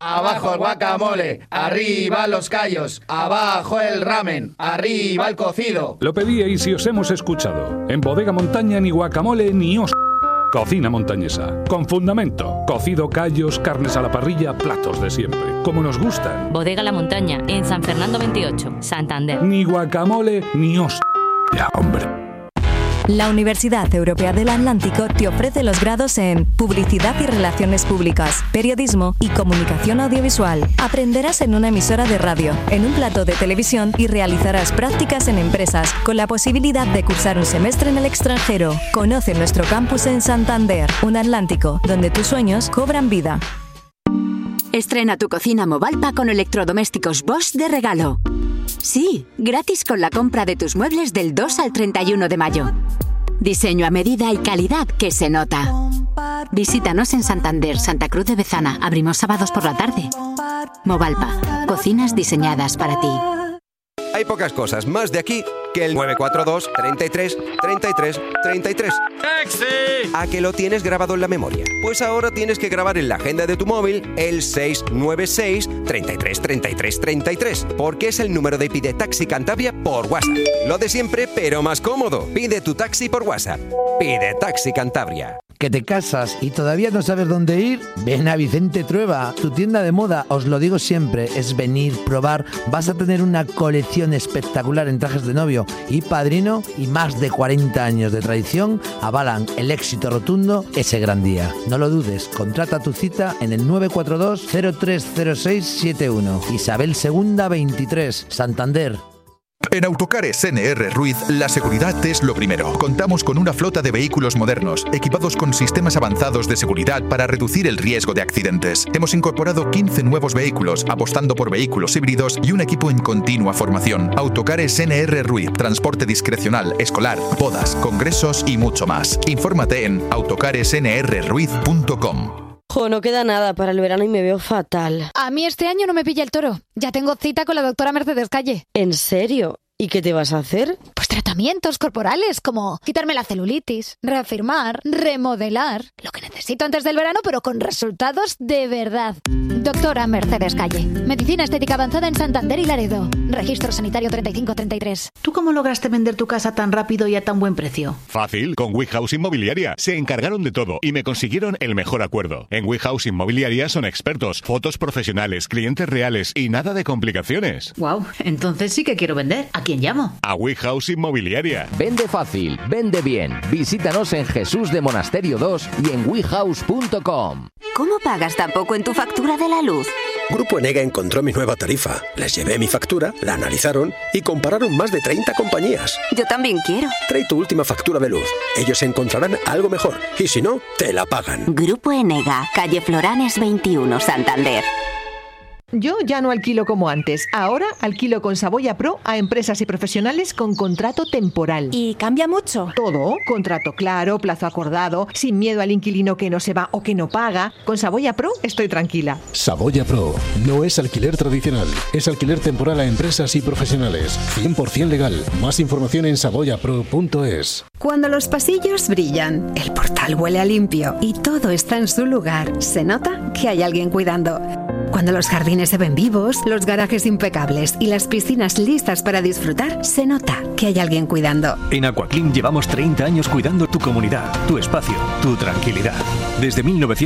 abajo el guacamole, arriba los callos, abajo el ramen, arriba el cocido. Lo pedíais y os hemos escuchado. En Bodega Montaña ni guacamole ni cocina montañesa, con fundamento, cocido, callos, carnes a la parrilla, platos de siempre, como nos gustan. Bodega La Montaña, en San Fernando 28, Santander. Ni guacamole ni ya, hombre. La Universidad Europea del Atlántico te ofrece los grados en Publicidad y Relaciones Públicas, Periodismo y Comunicación Audiovisual. Aprenderás en una emisora de radio, en un plató de televisión y realizarás prácticas en empresas, con la posibilidad de cursar un semestre en el extranjero. Conoce nuestro campus en Santander, un Atlántico donde tus sueños cobran vida. Estrena tu cocina Movalpa con electrodomésticos Bosch de regalo. Sí, gratis con la compra de tus muebles del 2 al 31 de mayo. Diseño a medida y calidad que se nota. Visítanos en Santander, Santa Cruz de Bezana. Abrimos sábados por la tarde. Movalpa, cocinas diseñadas para ti. Hay pocas cosas más de aquí que el 942 33 33 33. ¡Taxi! ¿A que lo tienes grabado en la memoria? Pues ahora tienes que grabar en la agenda de tu móvil el 696 33 33 33, porque es el número de Pide Taxi Cantabria por WhatsApp. Lo de siempre, pero más cómodo. Pide tu taxi por WhatsApp. Pide Taxi Cantabria. ¿Que te casas y todavía no sabes dónde ir? Ven a Vicente Trueba, tu tienda de moda, os lo digo siempre, es venir, probar, vas a tener una colección espectacular en trajes de novio y padrino y más de 40 años de tradición avalan el éxito rotundo ese gran día. No lo dudes, contrata tu cita en el 942 030671, Isabel II 23, Santander. En Autocares NR Ruiz, la seguridad es lo primero. Contamos con una flota de vehículos modernos, equipados con sistemas avanzados de seguridad para reducir el riesgo de accidentes. Hemos incorporado 15 nuevos vehículos, apostando por vehículos híbridos y un equipo en continua formación. Autocares NR Ruiz, transporte discrecional, escolar, bodas, congresos y mucho más. Infórmate en autocaresnrruiz.com. Jo, no queda nada para el verano y me veo fatal. A mí este año no me pilla el toro. Ya tengo cita con la doctora Mercedes Calle. ¿En serio? ¿Y qué te vas a hacer? Pues tratamientos corporales, como quitarme la celulitis, reafirmar, remodelar. Lo que necesito antes del verano, pero con resultados de verdad. Doctora Mercedes Calle. Medicina estética avanzada en Santander y Laredo. Registro sanitario 3533. ¿Tú cómo lograste vender tu casa tan rápido y a tan buen precio? Fácil, con WeHouse Inmobiliaria. Se encargaron de todo y me consiguieron el mejor acuerdo. En WeHouse Inmobiliaria son expertos, fotos profesionales, clientes reales y nada de complicaciones. Wow, entonces sí que quiero vender. ¿A quién llamo? A WeHouse Inmobiliaria. Vende fácil, vende bien. Visítanos en Jesús de Monasterio 2 y en wehouse.com. ¿Cómo pagas tan poco en tu factura de la luz? Grupo Enega encontró mi nueva tarifa. Les llevé mi factura, la analizaron y compararon más de 30 compañías. Yo también quiero. Trae tu última factura de luz. Ellos encontrarán algo mejor y si no, te la pagan. Grupo Enega, calle Floranes 21, Santander. Yo ya no alquilo como antes. Ahora alquilo con Saboya Pro a empresas y profesionales con contrato temporal. ¿Y cambia mucho? Todo. Contrato claro, plazo acordado, sin miedo al inquilino que no se va o que no paga. Con Saboya Pro estoy tranquila. Saboya Pro no es alquiler tradicional. Es alquiler temporal a empresas y profesionales. 100% legal. Más información en saboyapro.es. Cuando los pasillos brillan, el portal huele a limpio y todo está en su lugar, se nota que hay alguien cuidando. Cuando los jardines se ven vivos, los garajes impecables y las piscinas listas para disfrutar, se nota que hay alguien cuidando. En Aquaclim llevamos 30 años cuidando tu comunidad, tu espacio, tu tranquilidad. Desde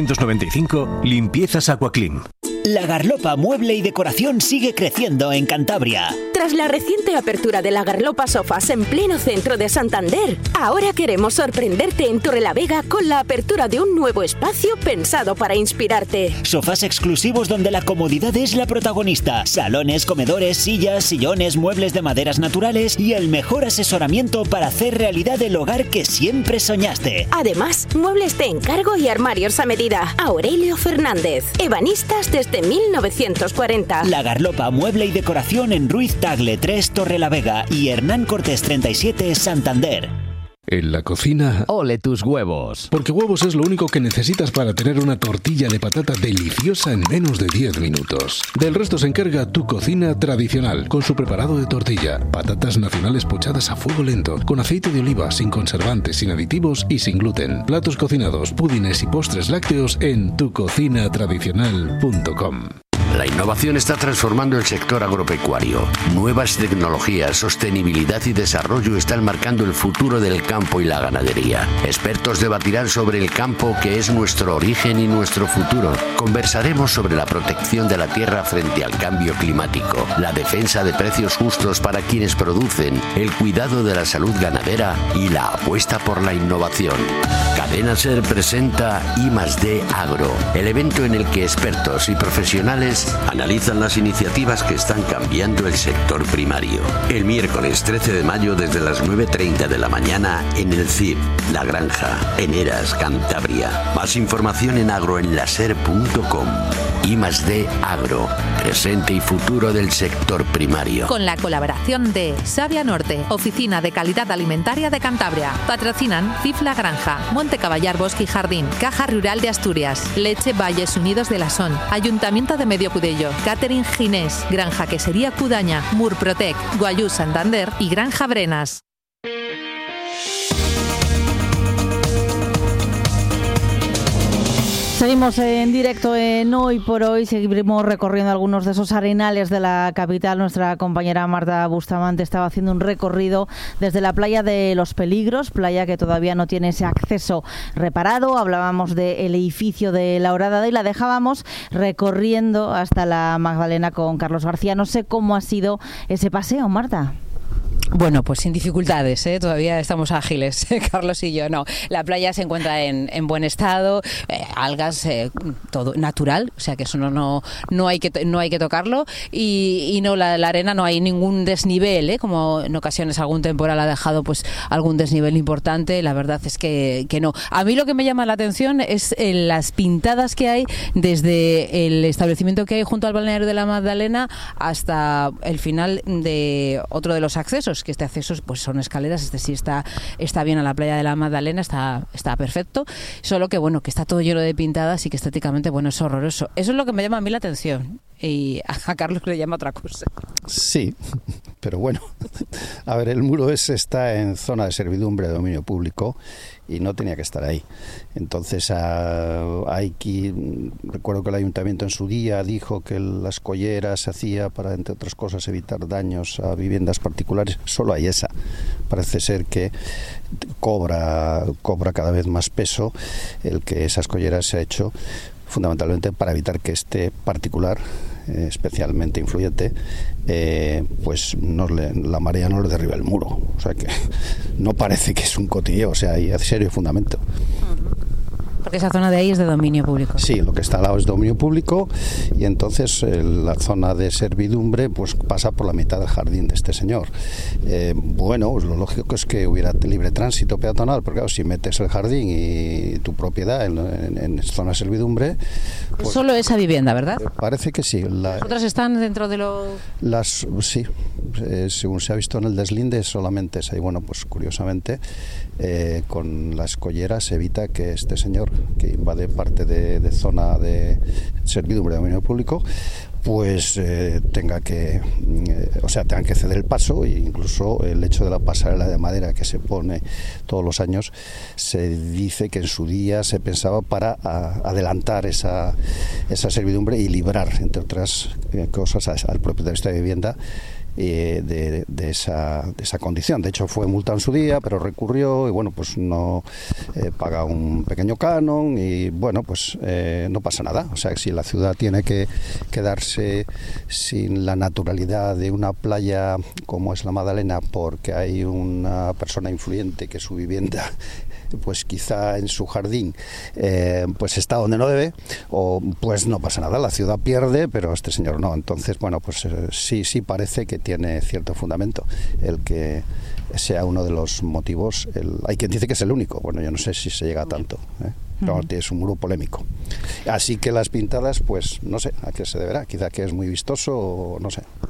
1995, limpiezas Aquaclim. La Garlopa Mueble y Decoración sigue creciendo en Cantabria. Tras la reciente apertura de la Garlopa Sofás en pleno centro de Santander, ahora queremos sorprenderte en Torrelavega con la apertura de un nuevo espacio pensado para inspirarte. Sofás exclusivos donde la comodidad es la protagonista. Salones, comedores, sillas, sillones, muebles de maderas naturales y el mejor asesoramiento para hacer realidad el hogar que siempre soñaste. Además, muebles de encargo y armarios a medida. Aurelio Fernández. Ebanistas desde 1940. La Garlopa Mueble y Decoración en Ruiz Tagle 3 Torrelavega y Hernán Cortés 37 Santander. En la cocina, ole tus huevos. Porque huevos es lo único que necesitas para tener una tortilla de patata deliciosa en menos de 10 minutos. Del resto se encarga Tu Cocina Tradicional, con su preparado de tortilla, patatas nacionales pochadas a fuego lento, con aceite de oliva, sin conservantes, sin aditivos y sin gluten. Platos cocinados, pudines y postres lácteos en tucocinatradicional.com. La innovación está transformando el sector agropecuario. Nuevas tecnologías, sostenibilidad y desarrollo están marcando el futuro del campo y la ganadería. Expertos debatirán sobre el campo, que es nuestro origen y nuestro futuro. Conversaremos sobre la protección de la tierra frente al cambio climático, la defensa de precios justos para quienes producen, el cuidado de la salud ganadera y la apuesta por la innovación. Cadena SER presenta I+D Agro, el evento en el que expertos y profesionales analizan las iniciativas que están cambiando el sector primario. El miércoles 13 de mayo desde las 9:30 de la mañana en el CIP, La Granja, en Heras, Cantabria. Más información en agroenlaser.com. I+D Agro, presente y futuro del sector primario. Con la colaboración de Savia Norte, Oficina de Calidad Alimentaria de Cantabria. Patrocinan CIF La Granja, Monte Caballar Bosque y Jardín, Caja Rural de Asturias, Leche Valles Unidos de la Son, Ayuntamiento de Medio Cudello, Catering Ginés, Granja Quesería Cudaña, Murprotec, Guayú Santander y Granja Brenas. Seguimos en directo en Hoy por Hoy, seguimos recorriendo algunos de esos arenales de la capital. Nuestra compañera Marta Bustamante estaba haciendo un recorrido desde la playa de Los Peligros, playa que todavía no tiene ese acceso reparado. Hablábamos del edificio de La Horadada y la dejábamos recorriendo hasta la Magdalena con Carlos García. No sé cómo ha sido ese paseo, Marta. Bueno, pues sin dificultades, todavía estamos ágiles, Carlos y yo. No, la playa se encuentra en buen estado, algas, todo natural, o sea que eso no hay que tocarlo y no la arena, no hay ningún desnivel, como en ocasiones algún temporal ha dejado pues algún desnivel importante. La verdad es que no. A mí lo que me llama la atención es las pintadas que hay desde el establecimiento que hay junto al balneario de la Magdalena hasta el final de otro de los accesos, que este acceso pues son escaleras. Este sí está bien a la playa de la Magdalena, está perfecto, solo que bueno, que está todo lleno de pintadas y que estéticamente bueno, es horroroso. Eso es lo que me llama a mí la atención y a Carlos le llama otra cosa. Sí, pero bueno, a ver, el muro ese está en zona de servidumbre de dominio público y no tenía que estar ahí. Entonces recuerdo que el ayuntamiento en su día dijo que las colleras se hacía para, entre otras cosas, evitar daños a viviendas particulares. Solo hay esa. Parece ser que cobra cada vez más peso el que esas colleras se ha hecho fundamentalmente para evitar que este particular, especialmente influyente, pues la marea no le derriba el muro. O sea que no parece que es un cotilleo, o sea, hay serio fundamento. Porque esa zona de ahí es de dominio público. Sí, lo que está al lado es dominio público y entonces la zona de servidumbre pues pasa por la mitad del jardín de este señor. Bueno, pues lo lógico es que hubiera libre tránsito peatonal, porque claro, si metes el jardín y tu propiedad en zona de servidumbre... Pues, solo esa vivienda, ¿verdad? Parece que sí. ¿Las otras están dentro de lo...? Sí, según se ha visto en el deslinde, solamente esa. Y bueno, pues curiosamente, con las colleras evita que este señor, que invade parte de zona de servidumbre de dominio público, pues tenga que ceder el paso, e incluso el hecho de la pasarela de madera que se pone todos los años, se dice que en su día se pensaba para adelantar esa servidumbre y librar, entre otras cosas, al propietario de esta vivienda de esa condición. De hecho, fue multado en su día, pero recurrió y bueno, pues no paga un pequeño canon y bueno, pues no pasa nada. O sea, si la ciudad tiene que quedarse sin la naturalidad de una playa como es la Magdalena porque hay una persona influyente que su vivienda pues quizá en su jardín pues está donde no debe, o pues no pasa nada, la ciudad pierde, pero este señor no. Entonces, bueno, pues sí parece que tiene cierto fundamento el que sea uno de los motivos. Hay quien dice que es el único, bueno, yo no sé si se llega a tanto, pero es un muro polémico. Así que las pintadas, pues no sé a qué se deberá, quizá que es muy vistoso o no sé.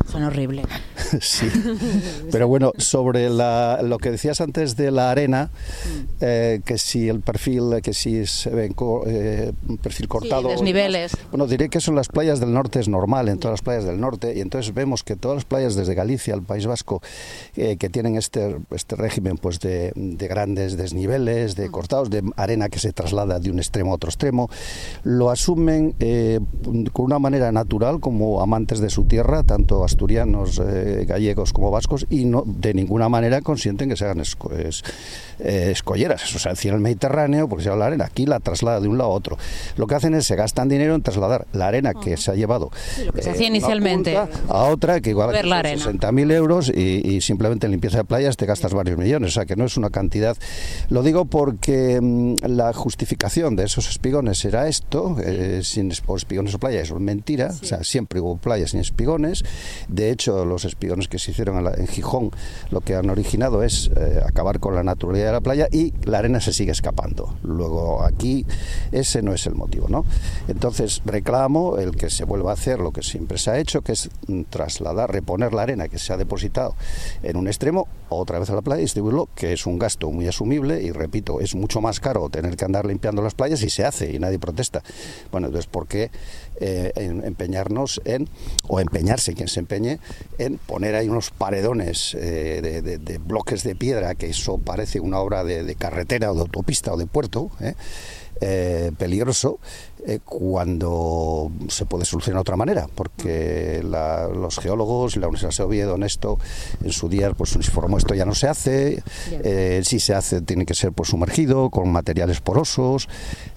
Son horribles. Sí, pero bueno, sobre lo que decías antes de la arena, que si el perfil, que si se ve un perfil cortado... Sí, desniveles. Bueno, diré que eso en las playas del norte es normal, en todas las playas del norte, y entonces vemos que todas las playas desde Galicia al País Vasco, que tienen este régimen pues de grandes desniveles, de cortados, de arena que se traslada de un extremo a otro extremo, lo asumen con una manera natural como amantes de su tierra, tanto asturianos, gallegos como vascos, y no de ninguna manera consienten que se hagan escolleras. O sea, en el Mediterráneo, porque se llama la arena, aquí la traslada de un lado a otro. Lo que hacen es se gastan dinero en trasladar la arena que se ha llevado lo que se hacía inicialmente a otra que igual a 60.000 euros y simplemente en limpieza de playas te gastas varios millones. O sea, que no es una cantidad. Lo digo porque la justificación de esos espigones era esto, sin espigones o playas, es mentira. Sí. O sea, siempre hubo playas sin espigones. De hecho, los espigones que se hicieron en Gijón lo que han originado es acabar con la naturalidad de la playa y la arena se sigue escapando. Luego aquí ese no es el motivo, ¿no? Entonces reclamo el que se vuelva a hacer lo que siempre se ha hecho, que es trasladar, reponer la arena que se ha depositado en un extremo otra vez a la playa y distribuirlo, que es un gasto muy asumible y repito, es mucho más caro tener que andar limpiando las playas y se hace y nadie protesta. Bueno, entonces ¿por qué empeñarnos o empeñarse quien se empeñe en poner ahí unos paredones de bloques de piedra, que eso parece una obra de carretera o de autopista o de puerto, peligroso, cuando se puede solucionar de otra manera, porque los geólogos y la Universidad de Oviedo en esto en su día pues se informó, esto ya no se hace, si se hace tiene que ser pues sumergido con materiales porosos,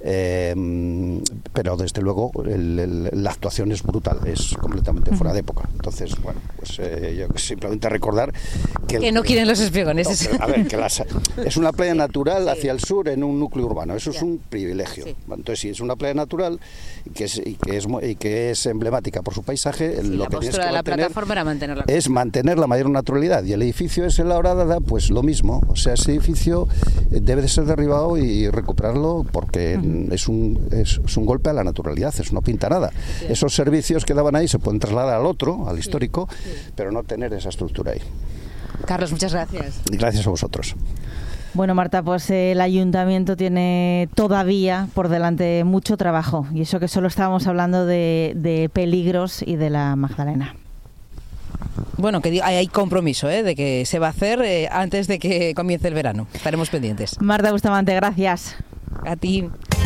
pero desde luego la actuación es brutal, es completamente fuera de época. Entonces, bueno, pues yo simplemente recordar que no quieren los espigones. No, a ver, es una playa natural hacia el sur en un núcleo urbano, eso es un privilegio. Sí. Entonces, si es una playa natural y que es emblemática por su paisaje, lo que tienes que mantener es mantener la mayor naturalidad, y el edificio es en la hora dada pues lo mismo. O sea, ese edificio debe de ser derribado y recuperarlo, porque es un golpe a la naturalidad, eso no pinta nada. Sí. Esos servicios que daban ahí se pueden trasladar al otro, al histórico, pero no tener esa estructura ahí. Carlos, muchas gracias. Gracias a vosotros. Bueno, Marta, pues el ayuntamiento tiene todavía por delante mucho trabajo, y eso que solo estábamos hablando de peligros y de la Magdalena. Bueno, que hay compromiso de que se va a hacer antes de que comience el verano. Estaremos pendientes. Marta Bustamante, gracias. A ti.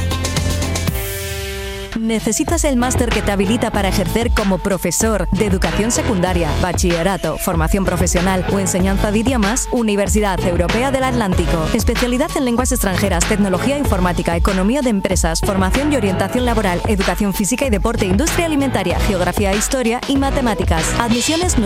¿Necesitas el máster que te habilita para ejercer como profesor de educación secundaria, bachillerato, formación profesional o enseñanza de idiomas? Universidad Europea del Atlántico. Especialidad en lenguas extranjeras, tecnología informática, economía de empresas, formación y orientación laboral, educación física y deporte, industria alimentaria, geografía e historia y matemáticas. Admisiones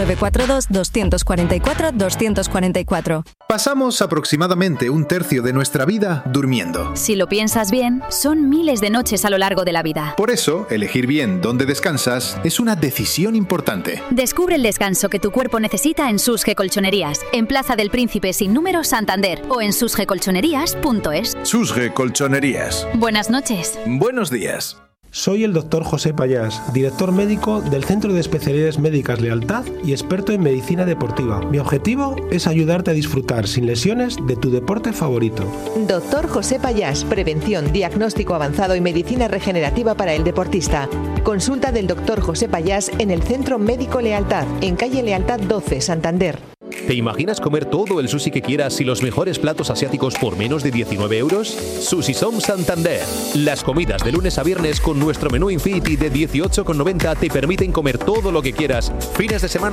942-244-244. Pasamos aproximadamente un tercio de nuestra vida durmiendo. Si lo piensas bien, son miles de noches a lo largo de la vida. Por eso, elegir bien dónde descansas es una decisión importante. Descubre el descanso que tu cuerpo necesita en Susge Colchonerías, en Plaza del Príncipe sin número, Santander, o en susgecolchonerías.es. Susge Colchonerías. Buenas noches. Buenos días. Soy el Dr. José Payás, director médico del Centro de Especialidades Médicas Lealtad y experto en medicina deportiva. Mi objetivo es ayudarte a disfrutar sin lesiones de tu deporte favorito. Dr. José Payás, prevención, diagnóstico avanzado y medicina regenerativa para el deportista. Consulta del Dr. José Payás en el Centro Médico Lealtad, en calle Lealtad 12, Santander. ¿Te imaginas comer todo el sushi que quieras y los mejores platos asiáticos por menos de 19 euros? Sushi Som Santander. Las comidas de lunes a viernes con nuestro menú Infinity de 18,90 te permiten comer todo lo que quieras. Fines de semana